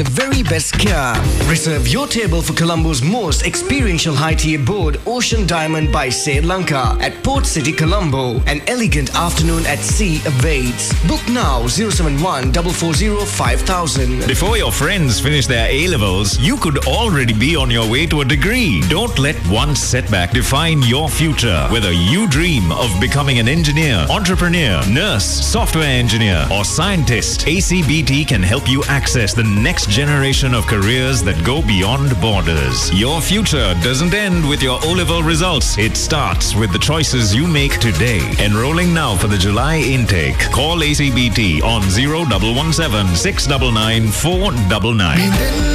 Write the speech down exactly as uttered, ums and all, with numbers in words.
The very best care. Reserve your table for Colombo's most experiential high-tier board, Ocean Diamond by Sri Lanka at Port City, Colombo. An elegant afternoon at sea awaits. Book now zero seven one four four zero five thousand. Before your friends finish their A-levels, you could already be on your way to a degree. Don't let one setback define your future. Whether you dream of becoming an engineer, entrepreneur, nurse, software engineer, or scientist, A C B T can help you access the next generation of careers that go beyond borders. Your future doesn't end with your O-level results. It starts with the choices you make today. Enrolling now for the July intake. Call A C B T on zero one one seven six nine nine four nine nine.